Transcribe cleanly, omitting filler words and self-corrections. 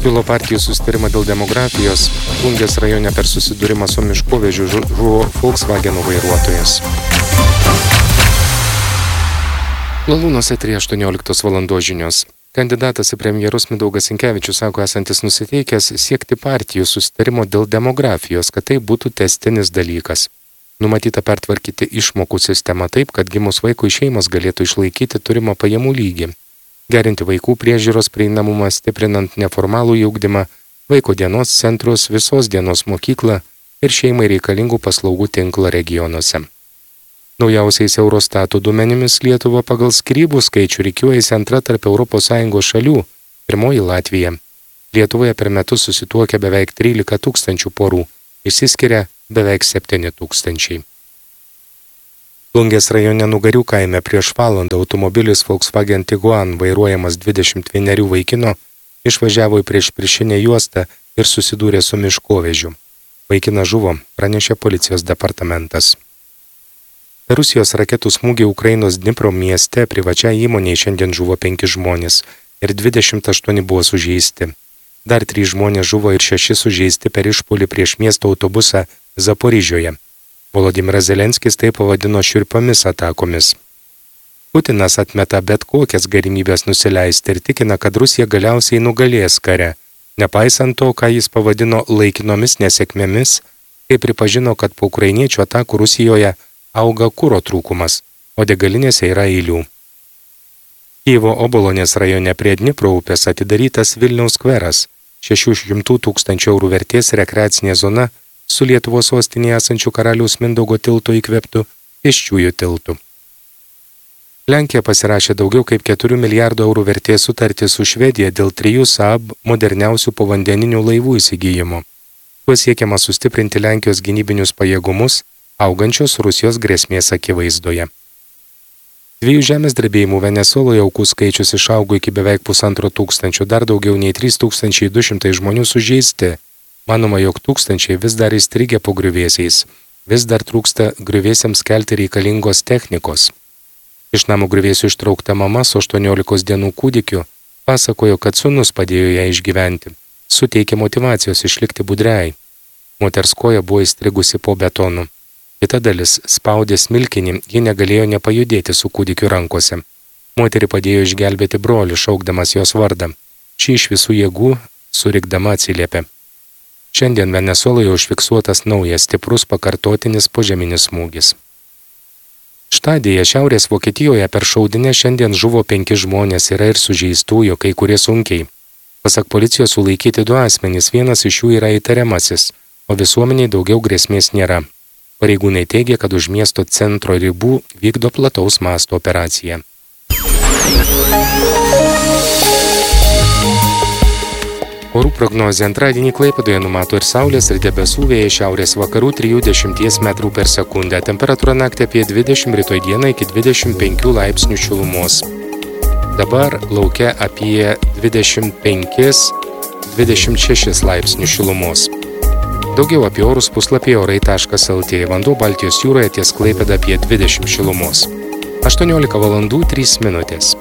Siūlo partijų susitarimą dėl demografijos. Plungės rajone per susidūrimą su miškovežiu žuvo Volkswagen vairuotojas. Lalūnos eteryje 18 valandos žinios. Kandidatas į premjerus Mindaugas Sinkevičius sako esantis nusiteikęs siekti partijų susitarimo dėl demografijos, kad tai būtų tęstinis dalykas. Numatyta pertvarkyti išmokų sistemą taip, kad gimus vaikui šeimos galėtų išlaikyti turimą pajamų lygį. Gerinti vaikų priežiūros prieinamumą, stiprinant neformalų ugdymą, vaiko dienos centrus, visos dienos mokyklą ir šeimai reikalingų paslaugų tinklą regionuose. Naujausiais Eurostato duomenimis Lietuva pagal skyrybų skaičių rikiuojasi antra tarp ES šalių, pirmoji Latvija. Lietuvoje per metus susituokia beveik 13 tūkstančių porų, išsiskiria beveik 7 tūkstančiai. Plungės rajone Nugarių kaime prieš valandą automobilis Volkswagen Tiguan vairuojamas 21 vaikino išvažiavo į priešpriešinę juostą ir susidūrė su miškovežiu. Vaikinas žuvo, pranešė policijos departamentas. Per Rusijos raketų smūgį Ukrainos Dnipro mieste privačiai įmonei šiandien žuvo 5 žmonės ir 28 buvo sužeisti. Dar 3 žmonės žuvo ir 6 sužeisti per išpuolį prieš miesto autobusą Zaporižioje. Volodymyras Zelenskis tai pavadino šiurpiomis atakomis. Putinas atmeta bet kokias galimybės nusileisti ir tikina, kad Rusija galiausiai nugalės kare, nepaisant to, ką jis pavadino laikinomis nesėkmėmis, kai pripažino, kad po ukrainiečių atakų Rusijoje auga kuro trūkumas, o degalinėse yra eilių. Kijevo Obolonės rajone prie Dnipro upės atidarytas Vilniaus skveras, 600 tūkstančių eurų vertės rekreacinė zona su Lietuvos sostinėje esančių Karaliaus Mindaugo tilto įkvėptų pėsčiųjų tiltų. Lenkija pasirašė daugiau kaip 4 milijardų eurų vertės sutartį su Švedija dėl 3 Saab moderniausių povandeninių laivų įsigijimo. Tuo siekiama sustiprinti Lenkijos gynybinius pajėgumus augančios Rusijos grėsmės akivaizdoje. 2 žemės drebėjimų Venesueloje aukų skaičius išaugo iki beveik 1500, dar daugiau nei 3200 žmonių sužeisti. Manoma, jog tūkstančiai vis dar įstrigę po griuvėsiais. Vis dar trūksta griuvėsiams kelti reikalingos technikos. Iš namų griuvėsių ištraukta mama su 18 dienų kūdikiu pasakojo, kad sūnus padėjo ją išgyventi. Suteikė motyvacijos išlikti budriai. Moters koja buvo įstrigusi po betonu. Kita dalis spaudė smilkinį, ji negalėjo nepajudėti su kūdikiu rankose. Moterį padėjo išgelbėti brolį, šaukdamas jos vardą. Ši iš visų jėgų surikdama atsiliepė. Šiandien Venesueloje užfiksuotas naujas stiprus pakartotinis požeminis smūgis. Štadėje Šiaurės Vokietijoje per šaudynę šiandien žuvo 5 žmonės, yra ir sužeistųjų, kai kurie sunkiai. Pasak policijos sulaikyti 2 asmenys, vienas iš jų yra įtariamasis, o visuomeniai daugiau grėsmės nėra. Pareigūnai teigia, kad už miesto centro ribų vykdo plataus masto operaciją. Orų prognozė antradienį Klaipėdoje numato ir saulės, ir debesų, vėjas šiaurės vakarų 3–10 metrų per sekundę. Temperatūra naktį apie 20, rytoj dieną iki 25 laipsnių šilumos. Dabar lauke apie 25–26 laipsnių šilumos. Daugiau apie orus puslapyje orai.lt. Vanduo Baltijos jūroje ties Klaipėda apie 20 šilumos. 18 valandų 3 minutės.